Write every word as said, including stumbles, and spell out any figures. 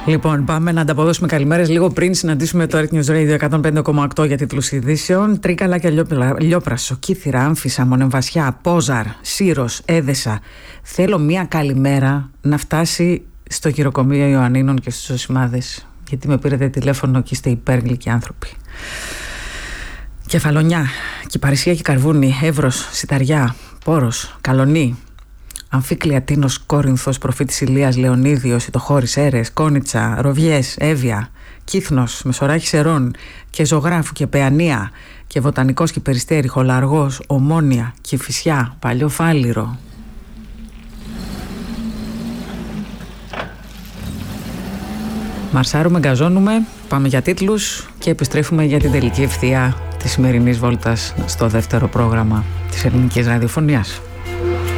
Λοιπόν, πάμε να ανταποδώσουμε καλημέρες λίγο πριν συναντήσουμε το Earth News Radio εκατόν πέντε κόμμα οκτώ για τίτλους ειδήσεων. Τρίκαλα και Λιόπρασο, Κύθυρα, Άμφισσα, Μονεμβασιά, Πόζαρ, Σύρος, Έδεσα. Θέλω μία καλημέρα να φτάσει στο γυροκομείο Ιωαννίνων και στους Ζωσιμάδες, γιατί με πήρατε τηλέφωνο και είστε υπέργλυκοι άνθρωποι. Κεφαλονιά, Κυπαρισία και Καρβούνι, Εύρος, Σιταριά, Πόρος, Καλονή, Αμφίκλια, Τίνος, Κόρινθος, Προφήτης Ηλίας, Λεωνίδιος, Ιτοχώρης, Έρες, Κόνιτσα, Ροβιές, Εύβοια, Κύθνος, Μεσοράχης Ερών και Ζωγράφου και Παιανία και Βοτανικός και Περιστέρι, Χολαργός, Ομόνια, Κηφισιά, Παλιό Φάληρο. Μαρσάρουμε, γκαζώνουμε, πάμε για τίτλους και επιστρέφουμε για την τελική ευθεία της σημερινής βόλτας στο δεύτερο πρόγραμμα της ελληνικής ραδιοφωνίας.